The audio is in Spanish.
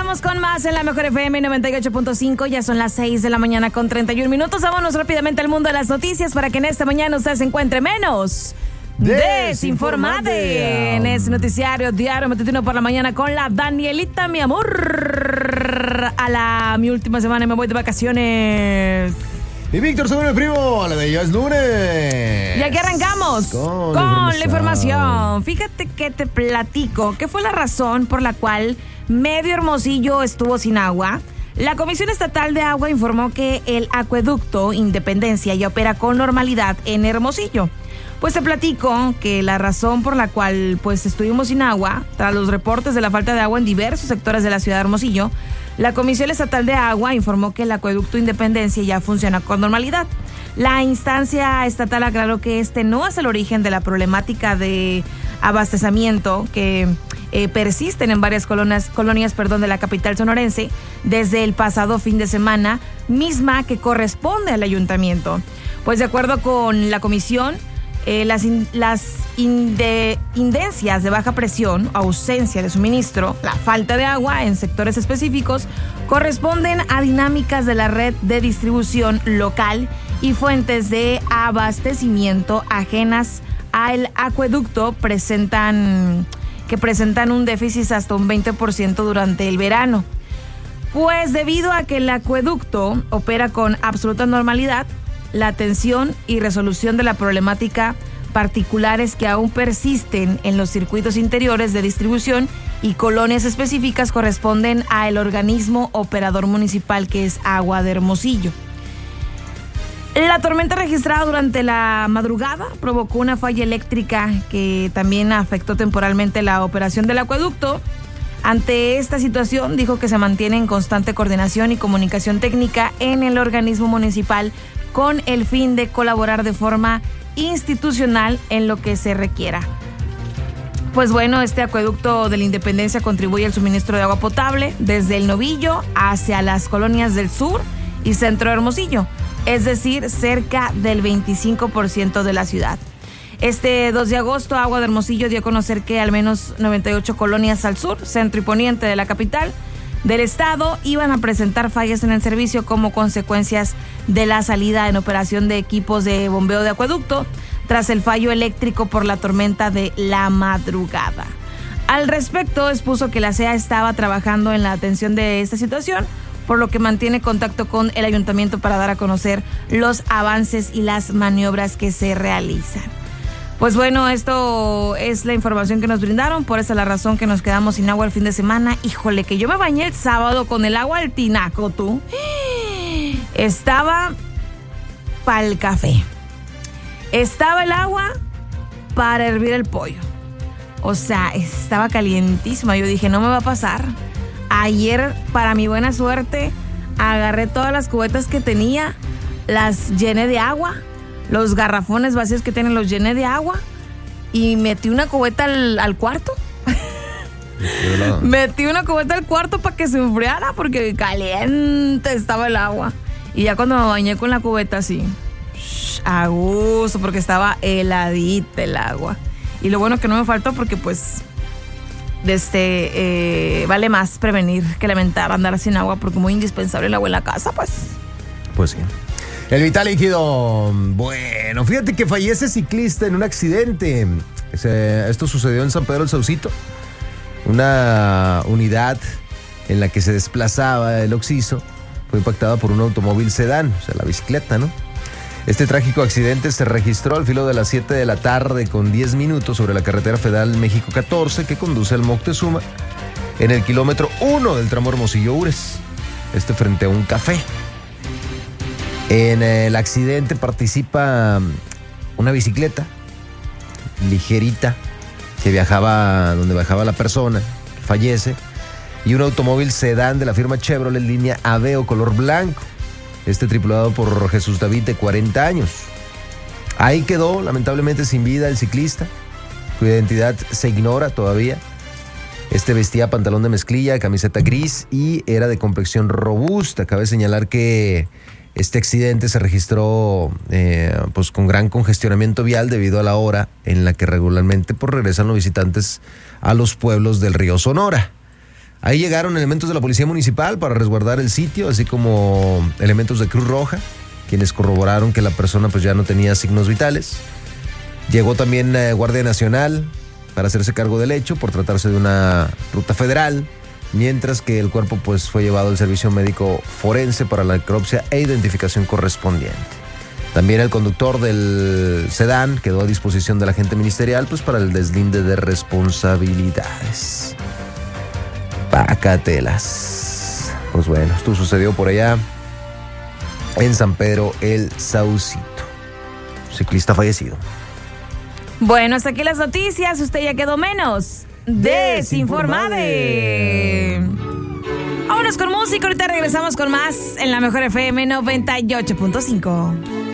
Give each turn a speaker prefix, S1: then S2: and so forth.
S1: Regresamos con más en la Mejor FM 98.5. Ya son las 6 de la mañana con 31 minutos. Vámonos rápidamente al mundo de las noticias para que en esta mañana usted se encuentre menos desinformado en ese noticiario diario matutino por la mañana con la Danielita, mi amor. Mi última semana me voy de vacaciones.
S2: Y Víctor Seguro, el primo, la de ella es lunes.
S1: Y aquí arrancamos con la información. Fíjate que te platico qué fue la razón por la cual medio Hermosillo estuvo sin agua. La Comisión Estatal de Agua informó que el acueducto Independencia ya opera con normalidad en Hermosillo. Pues te platico que la razón por la cual estuvimos sin agua, tras los reportes de la falta de agua en diversos sectores de la ciudad de Hermosillo, la Comisión Estatal de Agua informó que el acueducto Independencia ya funciona con normalidad. La instancia estatal aclaró que este no es el origen de la problemática de abastecimiento que persisten en varias colonias de la capital sonorense desde el pasado fin de semana, misma que corresponde al ayuntamiento. Pues de acuerdo con la comisión, las incidencias de baja presión, ausencia de suministro, la falta de agua en sectores específicos corresponden a dinámicas de la red de distribución local y fuentes de abastecimiento ajenas al acueducto presentan un déficit hasta un 20% durante el verano. Pues debido a que el acueducto opera con absoluta normalidad, la atención y resolución de la problemática particulares que aún persisten en los circuitos interiores de distribución y colonias específicas corresponden al organismo operador municipal que es Agua de Hermosillo. La tormenta registrada durante la madrugada provocó una falla eléctrica que también afectó temporalmente la operación del acueducto. Ante esta situación, dijo que se mantiene en constante coordinación y comunicación técnica en el organismo municipal con el fin de colaborar de forma institucional en lo que se requiera. Pues bueno, este acueducto de la Independencia contribuye al suministro de agua potable desde el Novillo hacia las colonias del sur y centro de Hermosillo, es decir, cerca del 25% de la ciudad. Este 2 de agosto, Agua de Hermosillo dio a conocer que al menos 98 colonias al sur, centro y poniente de la capital del estado iban a presentar fallas en el servicio como consecuencias de la salida en operación de equipos de bombeo de acueducto tras el fallo eléctrico por la tormenta de la madrugada. Al respecto, expuso que la CEA estaba trabajando en la atención de esta situación, por lo que mantiene contacto con el ayuntamiento para dar a conocer los avances y las maniobras que se realizan. Pues bueno, esto es la información que nos brindaron, por esa es la razón que nos quedamos sin agua el fin de semana. Híjole, que yo me bañé el sábado con el agua del tinaco, tú. Estaba para el café. Estaba el agua para hervir el pollo. O sea, estaba calientísima. Yo dije, no me va a pasar. Ayer, para mi buena suerte, agarré todas las cubetas que tenía, las llené de agua. Los garrafones vacíos que tienen los llené de agua y metí una cubeta al cuarto. Metí una cubeta al cuarto para que se enfriara porque caliente estaba el agua. Y ya cuando me bañé con la cubeta así, a gusto, porque estaba heladita el agua. Y lo bueno que no me faltó porque vale más prevenir que lamentar andar sin agua, porque muy indispensable el agua en la casa, pues.
S2: Pues sí. El vital líquido. Bueno, fíjate que fallece ciclista en un accidente. Esto sucedió en San Pedro del Saucito. Una unidad en la que se desplazaba el occiso fue impactada por un automóvil sedán, o sea, la bicicleta, ¿no? Este trágico accidente se registró al filo de las 7 de la tarde con 10 minutos sobre la carretera federal México 14 que conduce al Moctezuma en el kilómetro 1 del tramo Hermosillo-Ures, frente a un café. En el accidente participa una bicicleta ligerita donde viajaba la persona, que fallece, y un automóvil sedán de la firma Chevrolet línea Aveo color blanco, tripulado por Jesús David de 40 años. Ahí quedó lamentablemente sin vida el ciclista, cuya identidad se ignora todavía. Vestía pantalón de mezclilla, camiseta gris y era de complexión robusta. Cabe señalar que este accidente se registró con gran congestionamiento vial debido a la hora en la que regularmente regresan los visitantes a los pueblos del río Sonora. Ahí llegaron elementos de la policía municipal para resguardar el sitio, así como elementos de Cruz Roja, quienes corroboraron que la persona pues ya no tenía signos vitales. Llegó también Guardia Nacional para hacerse cargo del hecho por tratarse de una ruta federal, mientras que el cuerpo pues fue llevado al servicio médico forense para la necropsia e identificación correspondiente. También el conductor del sedán quedó a disposición del agente ministerial pues para el deslinde de responsabilidades. Pacatelas. Pues bueno, esto sucedió por allá en San Pedro el Saucito. Ciclista fallecido.
S1: Bueno, hasta aquí las noticias. Usted ya quedó menos desinformado. Vámonos con música. Ahorita regresamos con más en la Mejor FM 98.5.